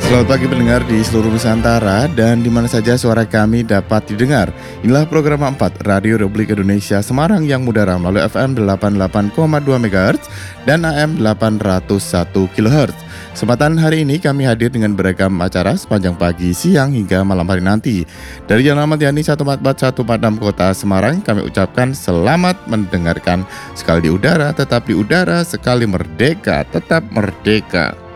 Selamat pagi pendengar di seluruh Nusantara dan di mana saja suara kami dapat didengar. Inilah program 4 Radio Republik Indonesia Semarang yang mudara melalui FM 88,2 MHz dan AM 801 kHz. Kesempatan hari ini kami hadir dengan beragam acara sepanjang pagi, siang hingga malam hari nanti. Dari Jalan Ahmad Yani 144 Kota Semarang, kami ucapkan selamat mendengarkan. Sekali di udara, tetap di udara, sekali merdeka, tetap merdeka.